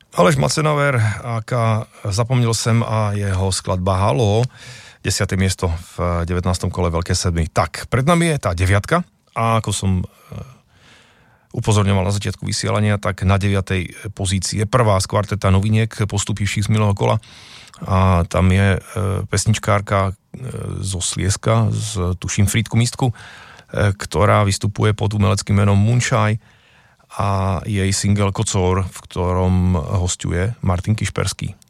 Aleš Macenover, Zapomněl jsem a jeho skladba Halo, 10. miesto v 19. kole Veľké sedmy. Tak, pred nami je tá 9. a ako som upozorňoval na začiatku vysielania, tak na 9. pozícii je prvá z kvarteta noviniek postupivších z minulého kola a tam je pesničkárka zo Slieska, tuším Frýdku Místku, ktorá vystupuje pod umeleckým menom Moonshine a jej single Kocor, v ktorom hosťuje Martin Kišperský.